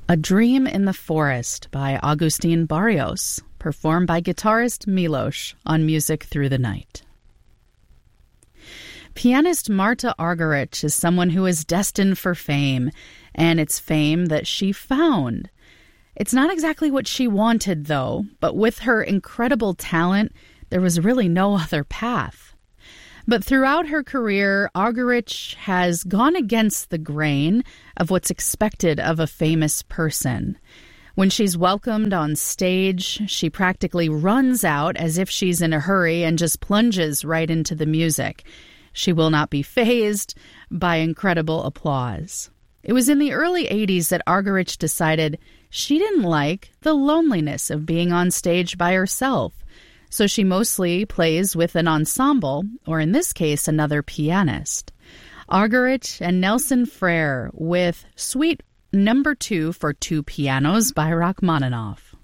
A Dream in the Forest by Agustin Barrios, performed by guitarist Milos on Music Through the Night. Pianist Marta Argerich is someone who is destined for fame, and it's fame that she found. It's not exactly what she wanted, though, but with her incredible talent, there was really no other path. But throughout her career, Argerich has gone against the grain of what's expected of a famous person. When she's welcomed on stage, she practically runs out as if she's in a hurry and just plunges right into the music. She will not be fazed by incredible applause. It was in the early 80s that Argerich decided she didn't like the loneliness of being on stage by herself. So she mostly plays with an ensemble, or in this case, another pianist. Argerich and Nelson Frere with Suite No. 2 for two pianos by Rachmaninoff.